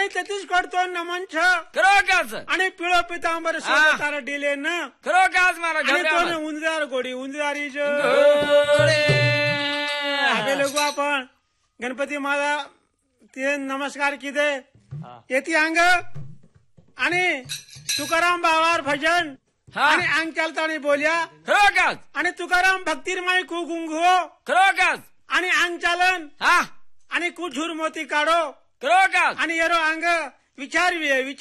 तेथीच करतो नमन छ खरोखरच आणि पिळो पितांबर तारा डिले न खरोखरच मारा आणि तो घबरा उंदरार गोडी उंदरारी लोक आपण गणपती माझा ते नमस्कार किदे येते अंग आणि तुकाराम बाबार भजन आणि अंग चालताना बोल्या खरोखरच आणि तुकाराम भक्तिरमाई कु गुंगो खरोखरच आणि अंग चालन हा आणि कु झुर मोती काढो खरोखरच आणि येरो अंग विचार